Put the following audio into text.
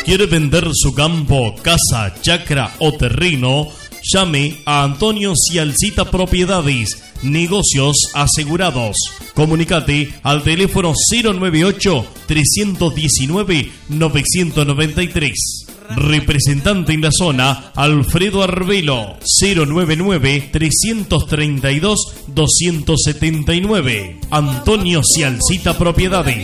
¿Quiere vender su campo, casa, chacra o terreno? Llame a Antonio Cialcita Propiedades, negocios asegurados. Comunicate al teléfono 098-319-993. Representante en la zona, Alfredo Arbelo, 099-332-279. Antonio Cialcita Propiedades.